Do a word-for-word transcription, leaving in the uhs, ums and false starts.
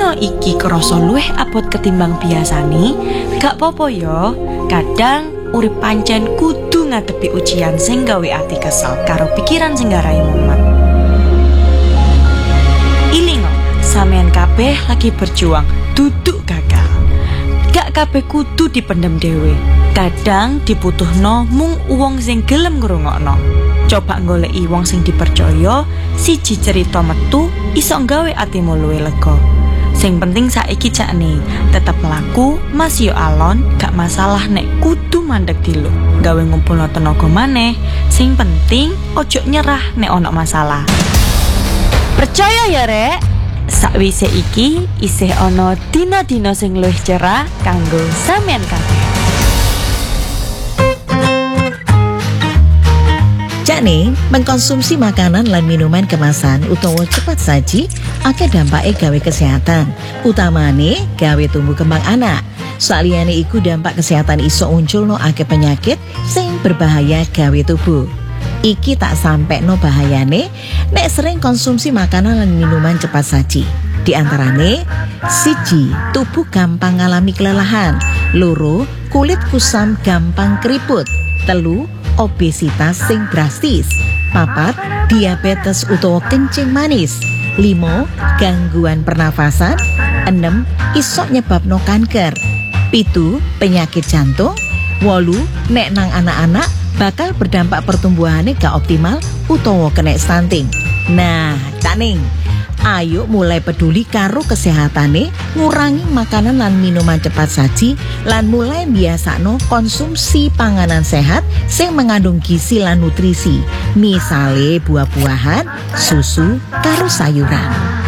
dina iki krasa luwih abot ketimbang biasane, gak popo yo. Kadang urip pancen kudu ngadepi ujian sing gawe ati kesel karo pikiran sing garai mumet. Ilingo, sampean kabeh lagi berjuang, duduk gagal. Gak kabeh kudu dipendem dhewe. Kadang dibutuhno mung wong sing gelem ngrungokno. Coba goleki wong sing dipercaya, siji cerita metu iso nggawe atimu luwih lega. Sing penting saiki jakne tetep mlaku, Mas yo alon, gak masalah nek kudu mandek dilu. Gawe ngumpulno tenaga maneh, sing penting ojo nyerah nek ono masalah. Percaya ya, Rek. Sakwise iki isih ana dina-dina sing luwih cerah kanggo sampean kabeh. Jakne, mengkonsumsi makanan lan minuman kemasan utawa cepat saji akeh dampake gawe kesehatan, utamane gawe tumbuh kembang anak. Saliyane iku dampak kesehatan iso munculno akeh penyakit sing berbahaya gawe tubuh. Iki tak sampe no bahayane nek sering konsumsi makanan dan minuman cepat saji. Di antarane siji, tubuh gampang ngalami kelelahan. Loro, kulit kusam gampang keriput. Telu, obesitas sing drastis. Papat, diabetes utawa kencing manis. Limo, gangguan pernafasan. Enem, iso nyebabno kanker. Pitu, penyakit jantung. Wolu, nek nang anak-anak bakal berdampak pertumbuhannya gak optimal utawa kena stunting. Nah, Caning, ayo mulai peduli karo kesehatane, ngurangi makanan lan minuman cepat saji, lan mulai biasakno konsumsi panganan sehat sing mengandung gizi lan nutrisi. Misale buah-buahan, susu, karo sayuran.